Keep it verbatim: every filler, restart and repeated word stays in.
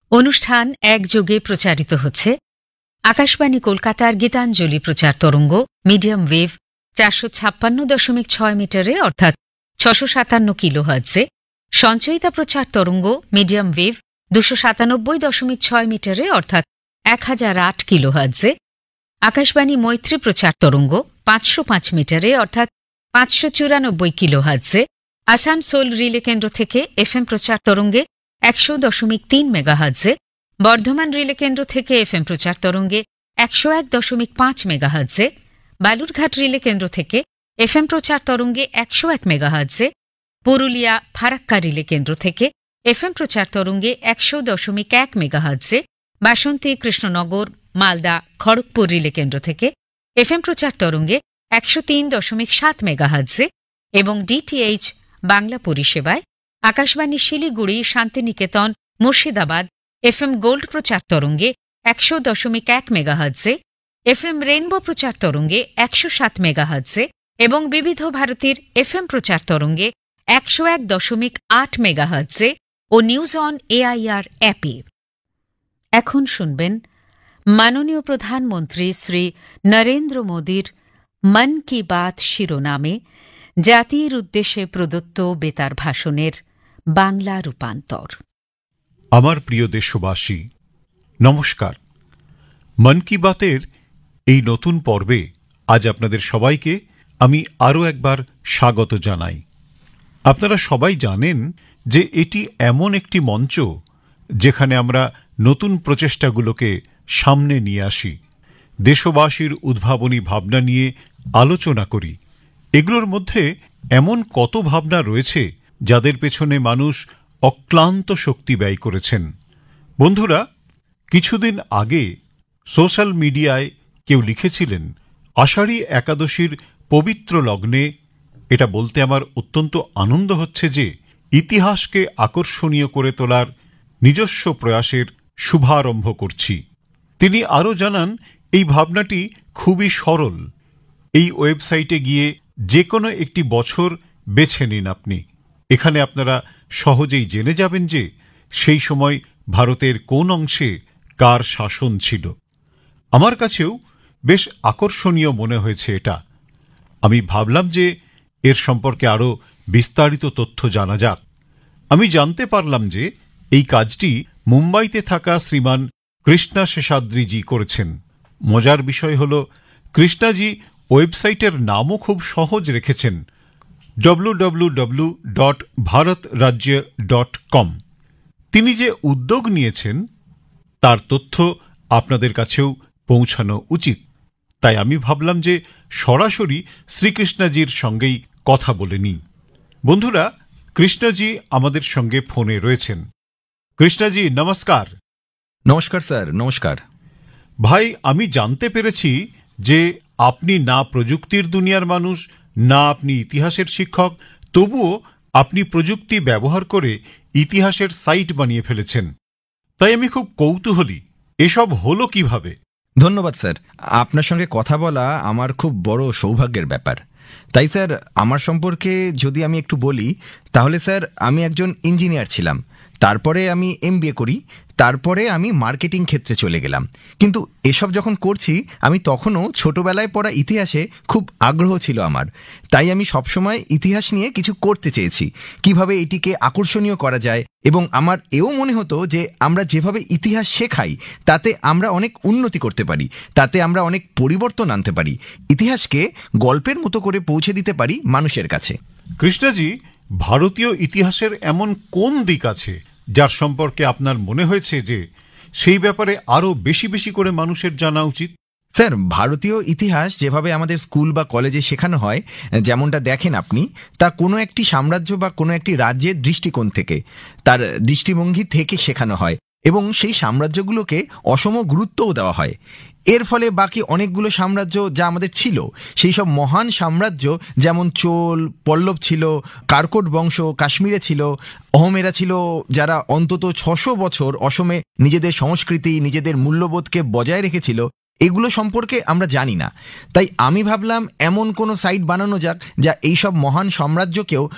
অনুষ্ঠান একযোগে প্রচারিত হচ্ছে আকাশবাণী কলকাতার গীতাঞ্জলি প্রচার তরঙ্গ মিডিয়াম ওয়েভ চারশো ছাপ্পান্ন দশমিক ছয় মিটারে অর্থাৎ ছশো সাতান্ন কিলোহার্টজে, সঞ্চয়িতা প্রচার তরঙ্গ মিডিয়াম ওয়েভ দুশো সাতানব্বই দশমিক ছয় মিটারে অর্থাৎ এক হাজার আট কিলোহার্টজে, আকাশবাণী মৈত্রী প্রচার তরঙ্গ পাঁচশো পাঁচ মিটারে অর্থাৎ পাঁচশো চুরানব্বই কিলোহার্টজে, আসানসোল রিলে কেন্দ্র থেকে এফএম প্রচার তরঙ্গে একশো দশমিক তিন মেগাহার্টজে, বর্ধমান রিলে কেন্দ্র থেকে এফএম প্রচার তরঙ্গে একশো এক দশমিক পাঁচ মেগাহার্টজে, বালুরঘাট রিলে কেন্দ্র থেকে এফএম প্রচার তরঙ্গে একশো এক মেগাহার্টজে, পুরুলিয়া ফারাক্কা রিলে কেন্দ্র থেকে এফএম প্রচার তরঙ্গে একশো দশমিক এক মেগাহার্টজে, বাসন্তী কৃষ্ণনগর মালদা খড়গপুর রিলে কেন্দ্র থেকে এফএম প্রচার তরঙ্গে একশো তিন দশমিক সাত মেগাহার্টজে এবং ডিটিএইচ বাংলা পরিষেবায় আকাশবাণী শিলিগুড়ি শান্তিনিকেতন মুর্শিদাবাদ এফএম গোল্ড প্রচার তরঙ্গে একশো দশমিক এক মেগাহার্টজে, এফএম রেইনবো প্রচার তরঙ্গে একশো সাত মেগাহার্টজে এবং বিবিধ ভারতীর এফএম প্রচার তরঙ্গে একশো এক দশমিক আট মেগাহার্টজে ও নিউজ অন এআইআর অ্যাপে। এখন শুনবেন মাননীয় প্রধানমন্ত্রী শ্রী নরেন্দ্র মোদীর মন কি বাত শিরোনামে জাতির উদ্দেশ্যে প্রদত্ত বেতার ভাষণের বাংলা রূপান্তর। আমার প্রিয় দেশবাসী, নমস্কার। মন কি বাতের এই নতুন পর্বে আজ আপনাদের সবাইকে আমি আরও একবার স্বাগত জানাই। আপনারা সবাই জানেন যে এটি এমন একটি মঞ্চ যেখানে আমরা নতুন প্রচেষ্টাগুলোকে সামনে নিয়ে আসি, দেশবাসীর উদ্ভাবনী ভাবনা নিয়ে আলোচনা করি। এগুলোর মধ্যে এমন কত ভাবনা রয়েছে যাদের পেছনে মানুষ অক্লান্ত শক্তি ব্যয় করেছেন। বন্ধুরা, কিছুদিন আগে সোশ্যাল মিডিয়ায় কেউ লিখেছিলেন, আষাঢ়ী একাদশীর পবিত্র লগ্নে এটা বলতে আমার অত্যন্ত আনন্দ হচ্ছে যে ইতিহাসকে আকর্ষণীয় করে তোলার নিজস্ব প্রয়াসের শুভারম্ভ করছি। তিনি আরও জানান, এই ভাবনাটি খুবই সরল। এই ওয়েবসাইটে গিয়ে যে কোনো একটি বছর বেছে নিন আপনি। এখানে আপনারা সহজেই জেনে যাবেন যে সেই সময় ভারতের কোন অংশে কার শাসন ছিল। আমার কাছেও বেশ আকর্ষণীয় মনে হয়েছে এটা। আমি ভাবলাম যে এর সম্পর্কে আরও বিস্তারিত তথ্য জানা যাক। আমি জানতে পারলাম যে এই কাজটি মুম্বাইতে থাকা শ্রীমান কৃষ্ণা শেষাদ্রিজি করেছেন। মজার বিষয় হল, কৃষ্ণাজি ওয়েবসাইটের নামও খুব সহজ রেখেছেন, W W W dot Bharat রাজ্য ডট কম। তিনি যে উদ্যোগ নিয়েছেন তার তথ্য আপনাদের কাছেও পৌঁছানো উচিত। তাই আমি ভাবলাম যে সরাসরি শ্রীকৃষ্ণাজির সঙ্গেই কথা বলে নিই। বন্ধুরা, কৃষ্ণাজি আমাদের সঙ্গে ফোনে রয়েছেন। কৃষ্ণাজি, নমস্কার। নমস্কার স্যার। নমস্কার ভাই। আমি জানতে পেরেছি যে আপনি না প্রযুক্তির দুনিয়ার মানুষ, না আপনি ইতিহাসের শিক্ষক, তবুও আপনি প্রযুক্তি ব্যবহার করে ইতিহাসের সাইট বানিয়ে ফেলেছেন। তাই আমি খুব কৌতূহলী, এসব হলো কিভাবে? ধন্যবাদ স্যার। আপনার সঙ্গে কথা বলা আমার খুব বড় সৌভাগ্যের ব্যাপার। তাই স্যার, আমার সম্পর্কে যদি আমি একটু বলি, তাহলে স্যার আমি একজন ইঞ্জিনিয়ার ছিলাম। তারপরে আমি এমবিএ করি। তারপরে আমি মার্কেটিং ক্ষেত্রে চলে গেলাম। কিন্তু এসব যখন করছি, আমি তখনও ছোটবেলায় পড়া ইতিহাসে খুব আগ্রহ ছিল আমার। তাই আমি সবসময় ইতিহাস নিয়ে কিছু করতে চেয়েছি, কিভাবে এটিকে আকর্ষণীয় করা যায়। এবং আমার এও মনে হতো যে আমরা যেভাবে ইতিহাস শেখাই তাতে আমরা অনেক উন্নতি করতে পারি, তাতে আমরা অনেক পরিবর্তন আনতে পারি, ইতিহাসকে গল্পের মতো করে পৌঁছে দিতে পারি মানুষের কাছে। কৃষ্ণাজি, ভারতীয় ইতিহাসের এমন কোন দিক আছে যার সম্পর্কে আপনার মনে হয়েছে যে সেই ব্যাপারে আরও বেশি বেশি করে মানুষের জানা উচিত? স্যার, ভারতীয় ইতিহাস যেভাবে আমাদের স্কুল বা কলেজে শেখানো হয়, যেমনটা দেখেন আপনি, তা কোনো একটি সাম্রাজ্য বা কোনো একটি রাজ্যের দৃষ্টিকোণ থেকে, তার দৃষ্টিভঙ্গি থেকে শেখানো হয় এবং সেই সাম্রাজ্যগুলোকে অসম গুরুত্বও দেওয়া হয়। এর ফলে বাকি অনেকগুলো সাম্রাজ্য যা আমাদের ছিল, সেই সব মহান সাম্রাজ্য যেমন চোল, পল্লব ছিল, কারকোট বংশ কাশ্মীরে ছিল, অহমেরা ছিল, যারা অন্তত ছশো বছর অসমে নিজেদের সংস্কৃতি, নিজেদের মূল্যবোধকে বজায় রেখেছিল, এগুলো সম্পর্কে আমরা জানি না। তাই আমি ভাবলাম এমন কোনো সাইট বানানো যাক যা এইসব মহান সাম্রাজ্যকেও